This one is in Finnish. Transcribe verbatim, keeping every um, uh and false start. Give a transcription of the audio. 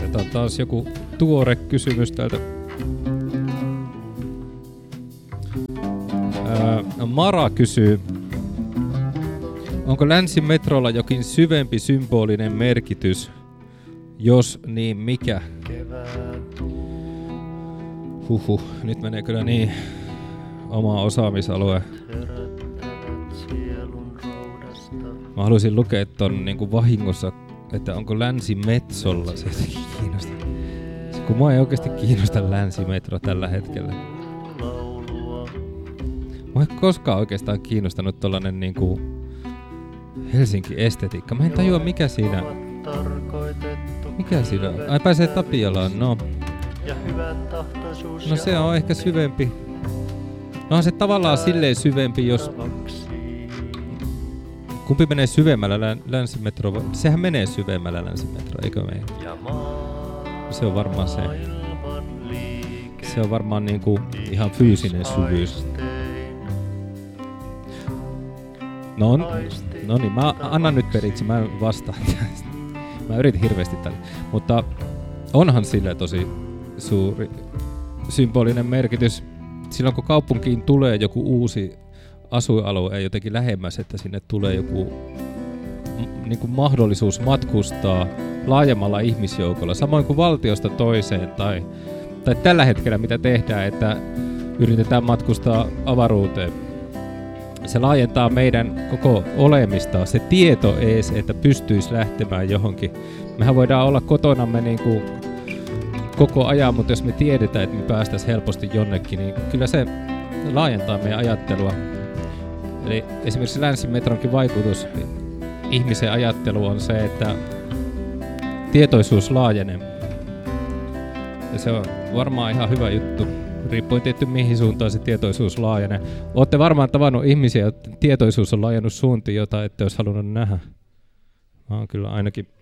Otetaan taas joku tuore kysymys täältä. Ää, Mara kysyy, onko länsimetrolla jokin syvempi symbolinen merkitys? Jos niin, mikä? Huhhuh, nyt menee kyllä niin oma osaamisalue. Mä haluaisin lukea ton niin kuin vahingossa, että onko länsimetsolla se jotenkin kiinnostaa. Kun mua ei oikeasti kiinnosta länsimetro tällä hetkellä. Mua ei koskaan oikeastaan kiinnostanut tollanen niin kuin Helsinki-estetiikka. Mä en tajua mikä siinä... Mikä siinä on? Ai pääsee Tapiolaan, no. No se on ehkä syvempi. No on se tavallaan silleen syvempi, jos... Kumpi menee syvemmällä län- länsimetro? Sehän menee syvemmällä länsimetro, eikö mene? Se on varmaan se. Se on varmaan niinku ihan fyysinen syvyys. No, no niin, mä annan nyt periksi, mä vastaan. Mä yritin hirveästi tälle. Mutta onhan sille tosi suuri symbolinen merkitys. Silloin kun kaupunkiin tulee joku uusi asuinalue jotenkin lähemmäs, että sinne tulee joku m- niin kuin mahdollisuus matkustaa laajemmalla ihmisjoukolla, samoin kuin valtiosta toiseen tai, tai tällä hetkellä mitä tehdään, että yritetään matkustaa avaruuteen. Se laajentaa meidän koko olemista, se tieto ees, että pystyisi lähtemään johonkin. Mehän voidaan olla kotonamme niin kuin koko ajan, mutta jos me tiedetään, että me päästäisiin helposti jonnekin, niin kyllä se laajentaa meidän ajattelua. Eli esimerkiksi länsimetronkin vaikutus ihmisen ajatteluun on se, että tietoisuus laajenee. Ja se on varmaan ihan hyvä juttu. Riippuen tietty mihin suuntaan se tietoisuus laajenee. Olette varmaan tavannut ihmisiä, että tietoisuus on laajennut suuntiin, jota ette olisi halunnut nähdä. Mä oon kyllä ainakin